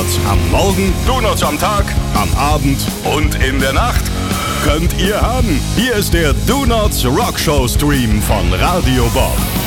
Donuts am Morgen, Donuts am Tag, am Abend und in der Nacht. könnt ihr haben. Hier ist der Donuts Rockshow Stream von Radio Bob.